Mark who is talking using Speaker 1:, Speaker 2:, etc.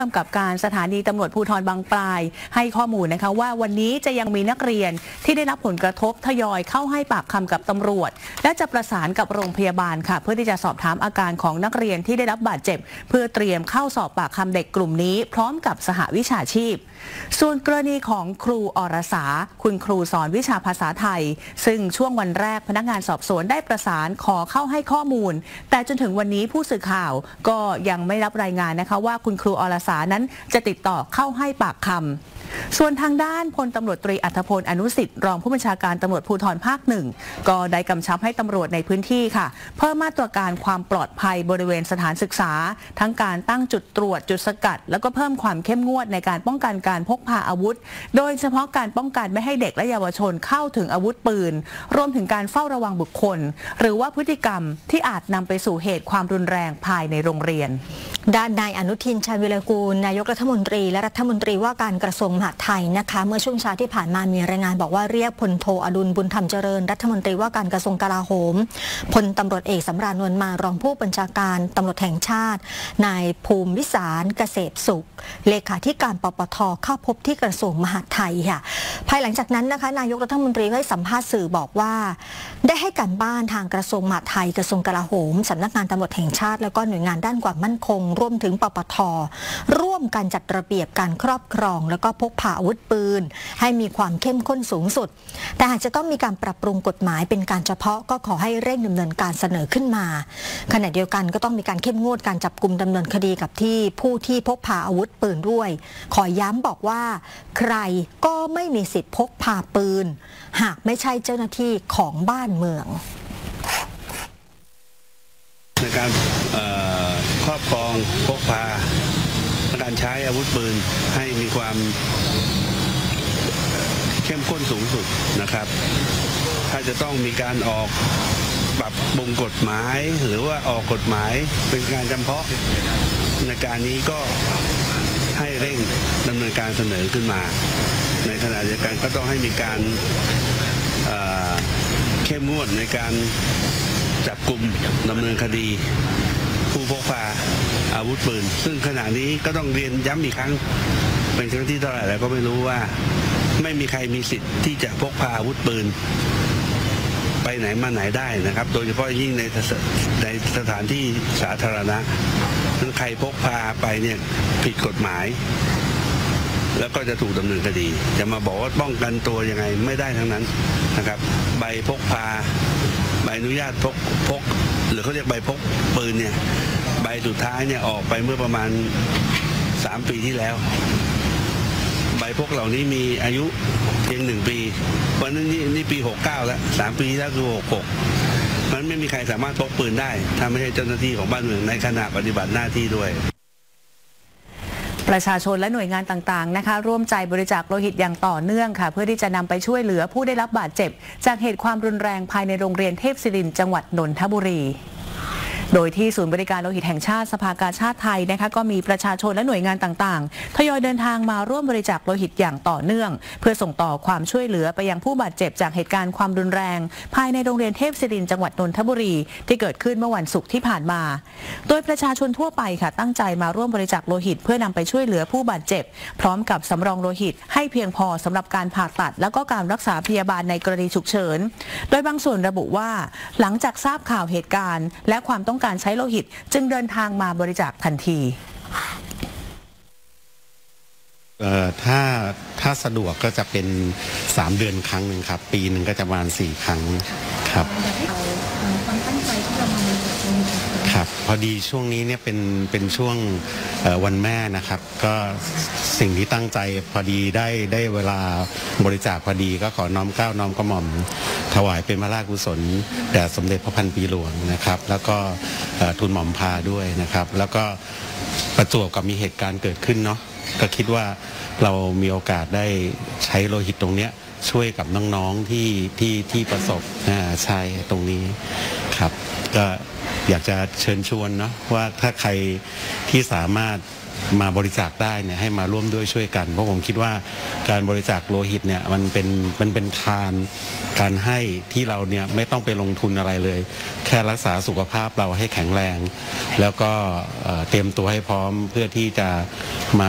Speaker 1: กำกับการสถานีตำรวจภูธรบางปลายให้ข้อมูลนะคะว่าวันนี้จะยังมีนักเรียนที่ได้รับผลกระทบทยอยเข้าให้ปากคำกับตำรวจและจะประสานกับโรงพยาบาลค่ะเพื่อที่จะสอบถามอาการของนักเรียนที่ได้รับบาดเจ็บเพื่อเตรียมเข้าสอบปากคำเด็กกลุ่มนี้พร้อมกับสหวิชาชีพส่วนกรณีของครูอรสาคุณครูสอนวิชาภาษาไทยซึ่งช่วงวันแรกพนักงานสอบสวนได้ประสานขอเข้าให้ข้อมูลแต่จนถึงวันนี้ผู้สื่อข่าวก็ยังไม่รับรายงานนะคะว่าคุณครูอรสานั้นจะติดต่อเข้าให้ปากคำส่วนทางด้านพลตำรวจตรีอัธพลอนุสิทธิ์รองผู้บัญชาการตำรวจภูธรภาคหนึ่งก็ได้กำชับให้ตำรวจในพื้นที่ค่ะเพิ่มมาตรการความปลอดภัยบริเวณสถานศึกษาทั้งการตั้งจุดตรวจจุดสกัดแล้วก็เพิ่มความเข้มงวดในการป้องกันการพกพาอาวุธโดยเฉพาะการป้องกันไม่ให้เด็กและเยาวชนเข้าถึงอาวุธปืนรวมถึงการเฝ้าระวังบุคคลหรือว่าพฤติกรรมที่อาจนำไปสู่เหตุความรุนแรงภายในโรงเรียน
Speaker 2: ด้านนายอนุทินชาญวิรากูลนายกรัฐมนตรีและรัฐมนตรีว่าการกระทรวงมหาดไทยนะคะเมื่อช่วงเช้าที่ผ่านมามีรายงานบอกว่าเรียกพลโทอดุลบุญธรรมเจริญรัฐมนตรีว่าการกระทรวงกลาโหมพลตำรวจเอกสำราญนวลมารองผู้บัญชาการตำรวจแห่งชาตินายภูมิวิสารเกษตรสุขเลขาธิการปปทเข้าพบที่กระทรวงมหาดไทยค่ะภายหลังจากนั้นนะคะนายกรัฐมนตรีให้สัมภาษณ์สื่อบอกว่าได้ให้การบ้านทางกระทรวงมหาดไทยกระทรวงกลาโหมสำนักงานตำรวจแห่งชาติแล้วก็หน่วยงานด้านความมั่นคงรวมถึงปปทร่วมกันจัดระเบียบการครอบครองแล้วก็พกพาอาวุธปืนให้มีความเข้มข้นสูงสุดแต่หากจะต้องมีการปรับปรุงกฎหมายเป็นการเฉพาะก็ขอให้เร่งดำเนินการเสนอขึ้นมาขณะเดียวกันก็ต้องมีการเข้มงวดการจับกุมดำเนินคดีกับผู้ที่พกพาอาวุธปืนด้วยขอย้ำบอกว่าใครก็ไม่มีสิทธิ์พกพาปืนหากไม่ใช่เจ้าหน้าที่ของบ้านเมือง
Speaker 3: ในการครอบครองพกพาการใช้อาวุธปืนให้มีความเข้มข้นสูงสุดนะครับถ้าจะต้องมีการออกปรับปรุงกฎหมายหรือว่าออกกฎหมายเป็นการจำเพาะในการนี้ก็ให้เร่งดำเนินการเสนอขึ้นมาในขณะเดียวกันก็ต้องให้มีการเข้มงวดในการจับกุมดำเนินคดีผู้พกพาอาวุธปืนซึ่งขณะนี้ก็ต้องเรียนย้ำอีกครั้งเป็นครั้งที่เท่าไหร่แล้วก็ไม่รู้ว่าไม่มีใครมีสิทธิ์ที่จะพกพาอาวุธปืนไปไหนมาไหนได้นะครับโดยเฉพาะยิ่งในสถานที่สาธารณะใครพกพาไปเนี่ยผิดกฎหมายแล้วก็จะถูกดำเนินคดีจะมาบอกว่าป้องกันตัวยังไงไม่ได้ทั้งนั้นนะครับใบพกพาใบอนุญาตพกหรือเขาเรียกใบพกปืนเนี่ยใบสุดท้ายเนี่ยออกไปเมื่อประมาณ3 ปีที่แล้วใบพกเหล่านี้มีอายุเพียง1 ปีเพราะนั้นนี่ปี69แล้ว3 ปีแล้วคือ66มันไม่มีใครสามารถพกปืนได้ถ้าไม่ใช่เจ้าหน้าที่ของบ้านเมืองในขณะปฏิบัติหน้าที่ด้วย
Speaker 1: ประชาชนและหน่วยงานต่างๆนะคะร่วมใจบริจาคโลหิตอย่างต่อเนื่องค่ะเพื่อที่จะนำไปช่วยเหลือผู้ได้รับบาดเจ็บจากเหตุความรุนแรงภายในโรงเรียนเทพศิรินทร์จังหวัดนนทบุรีโดยที่ศูนย์บริการโลหิตแห่งชาติสภากาชาดไทยนะคะก็มีประชาชนและหน่วยงานต่างๆทยอยเดินทางมาร่วมบริจาคโลหิตอย่างต่อเนื่องเพื่อส่งต่อความช่วยเหลือไปยังผู้บาดเจ็บจากเหตุการณ์ความรุนแรงภายในโรงเรียนเทพศิรินทร์จังหวัดนนทบุรีที่เกิดขึ้นเมื่อวันศุกร์ที่ผ่านมาโดยประชาชนทั่วไปค่ะตั้งใจมาร่วมบริจาคโลหิตเพื่อนำไปช่วยเหลือผู้บาดเจ็บพร้อมกับสำรองโลหิตให้เพียงพอสำหรับการผ่าตัดแล้วก็การรักษาพยาบาลในกรณีฉุกเฉินโดยบางส่วนระบุว่าหลังจากทราบข่าวเหตุการณ์และความต้องการใช้โลหิตจึงเดินทางมาบริจาคทันที
Speaker 4: ถ้าสะดวกก็จะเป็น3 เดือนครั้งหนึ่งครับปีหนึ่งก็จะประมาณ4 ครั้งครับ
Speaker 2: ความตั้งใจที่เรามาบริจาคโลหิต
Speaker 4: ครับพอดีช่วงนี้เนี่ยเป็นช่วงวันแม่นะครับก็สิ่งที่ตั้งใจพอดีได้เวลาบริจาคพอดีก็ขอน้อมเกล้าน้อมกระหม่อมถวายเป็นพระราชกุศลแด่สมเด็จพระพันปีหลวงนะครับแล้วก็ทูลหม่อมพาด้วยนะครับแล้วก็ประจวบกับมีเหตุการณ์เกิดขึ้นเนาะก็คิดว่าเรามีโอกาสได้ใช้โลหิตตรงเนี้ยช่วยกับน้องๆที่ประสบใช่ตรงนี้ครับก็อยากจะเชิญชวนเนาะว่าถ้าใครที่สามารถมาบริจาคได้เนี่ยให้มาร่วมด้วยช่วยกันเพราะผมคิดว่าการบริจาคโลหิตเนี่ยมันเป็นทานการให้ที่เราเนี่ยไม่ต้องไปลงทุนอะไรเลยแค่รักษาสุขภาพเราให้แข็งแรงแล้วก็เตรียมตัวให้พร้อมเพื่อที่จะมา